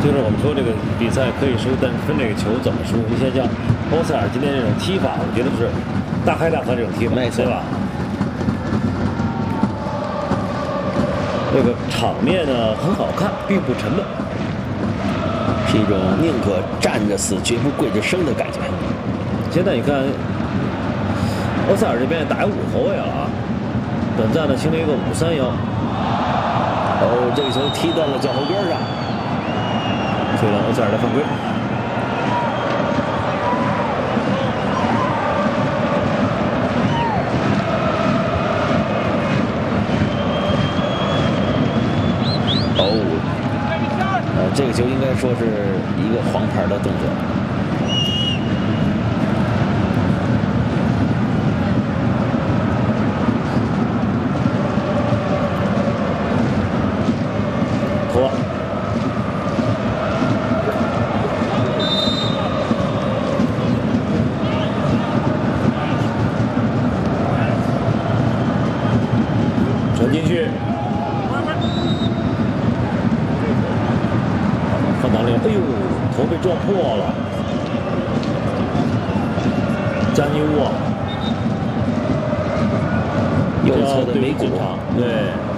就是我们说这个比赛可以输，但是分这个球怎么输？你像欧塞尔今天这种踢法，我觉得是大开大合这种踢法，对吧？这个场面呢很好看，并不沉闷， 是一种宁可站着死，绝不跪着生的感觉。 现在你看，欧塞尔这边打5后卫了啊，短暂的清了一个5-3-1。 哦，这个球踢到了脚后跟上， 吹到欧塞尔的犯规。 这个球应该说是一个黄牌的动作。 脱。传进去。换挡里，哎呦，头被撞破了。加尼乌， 右侧的眉骨， 对。